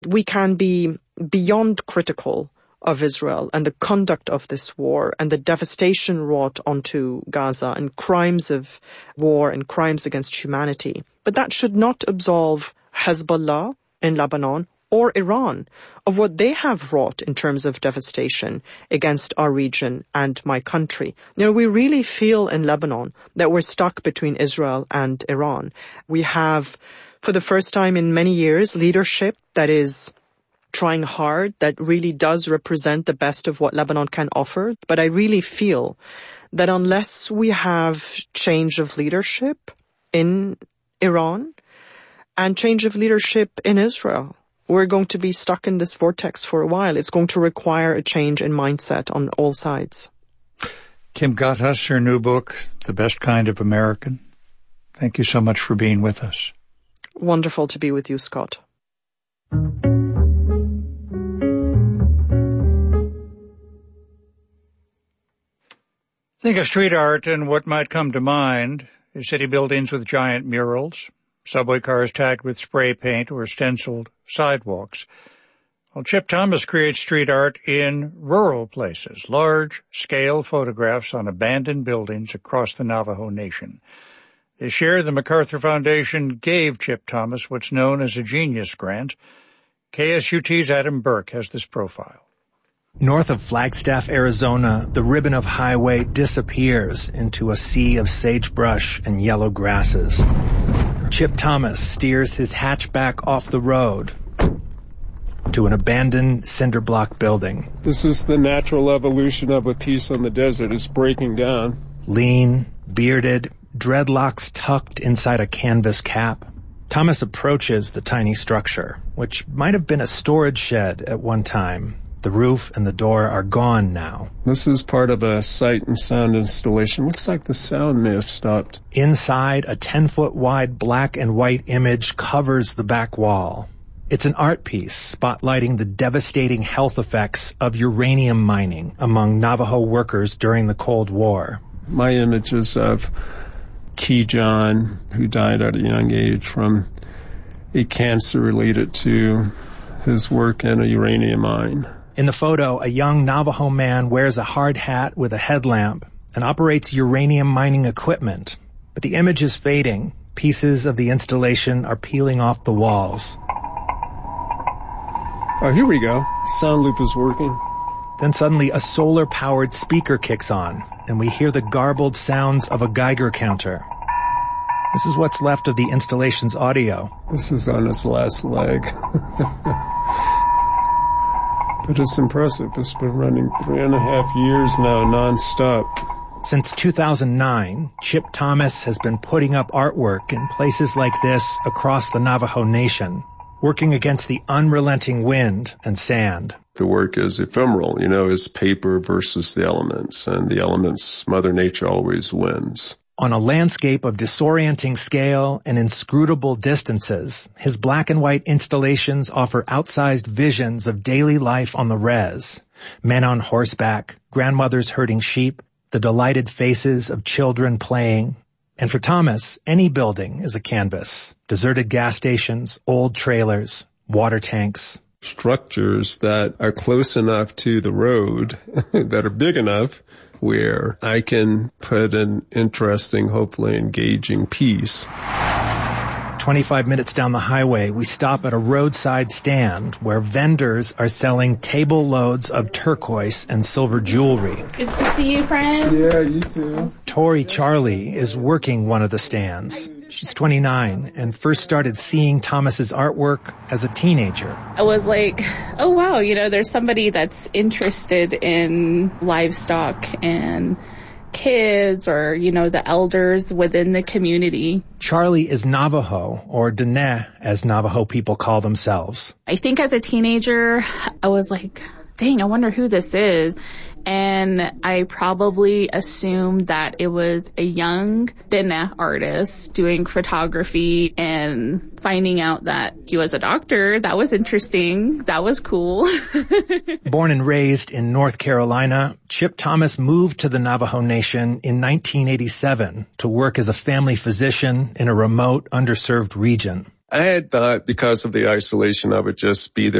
we can be beyond critical of Israel and the conduct of this war and the devastation wrought onto Gaza and crimes of war and crimes against humanity. But that should not absolve Hezbollah in Lebanon or Iran of what they have wrought in terms of devastation against our region and my country. We really feel in Lebanon that we're stuck between Israel and Iran. We have, for the first time in many years, leadership that is trying hard, that really does represent the best of what Lebanon can offer. But I really feel that unless we have change of leadership in Iran and change of leadership in Israel, we're going to be stuck in this vortex for a while. It's going to require a change in mindset on all sides. Kim Ghattas, her new book, The Best Kind of American. Thank you so much for being with us. Wonderful to be with you, Scott. Think of street art, and what might come to mind is city buildings with giant murals, subway cars tagged with spray paint or stenciled sidewalks. Well, Chip Thomas creates street art in rural places, large-scale photographs on abandoned buildings across the Navajo Nation. This year, the MacArthur Foundation gave Chip Thomas what's known as a Genius Grant. KSUT's Adam Burke has this profile. North of Flagstaff, Arizona, the ribbon of highway disappears into a sea of sagebrush and yellow grasses. Chip Thomas steers his hatchback off the road to an abandoned cinder block building. This is the natural evolution of a piece on the desert. It's breaking down. Lean, bearded, dreadlocks tucked inside a canvas cap. Thomas approaches the tiny structure, which might have been a storage shed at one time. The roof and the door are gone now. This is part of a sight and sound installation. Looks like the sound may have stopped. Inside, a 10-foot wide black and white image covers the back wall. It's an art piece spotlighting the devastating health effects of uranium mining among Navajo workers during the Cold War. My images of Key John, who died at a young age from a cancer related to his work in a uranium mine. In the photo, a young Navajo man wears a hard hat with a headlamp and operates uranium mining equipment. But the image is fading. Pieces of the installation are peeling off the walls. Oh, here we go. Sound loop is working. Then suddenly a solar-powered speaker kicks on, and we hear the garbled sounds of a Geiger counter. This is what's left of the installation's audio. This is on its last leg. But it's impressive. It's been running 3.5 years now, nonstop. Since 2009, Chip Thomas has been putting up artwork in places like this across the Navajo Nation, working against the unrelenting wind and sand. The work is ephemeral, it's paper versus the elements, and the elements, Mother Nature always wins. On a landscape of disorienting scale and inscrutable distances, his black and white installations offer outsized visions of daily life on the res. Men on horseback, grandmothers herding sheep, the delighted faces of children playing. And for Thomas, any building is a canvas. Deserted gas stations, old trailers, water tanks. Structures that are close enough to the road, that are big enough, where I can put an interesting, hopefully engaging piece. 25 minutes down the highway, we stop at a roadside stand where vendors are selling table loads of turquoise and silver jewelry. Good to see you, friend. Yeah, you too. Tori Charlie is working one of the stands. She's 29 and first started seeing Thomas's artwork as a teenager. I was like, oh wow, there's somebody that's interested in livestock and kids or, the elders within the community. Charlie is Navajo, or Dene, as Navajo people call themselves. I think as a teenager, I was like, dang, I wonder who this is. And I probably assumed that it was a young Dene artist doing photography, and finding out that he was a doctor. That was interesting. That was cool. Born and raised in North Carolina, Chip Thomas moved to the Navajo Nation in 1987 to work as a family physician in a remote, underserved region. I had thought because of the isolation, I would just be there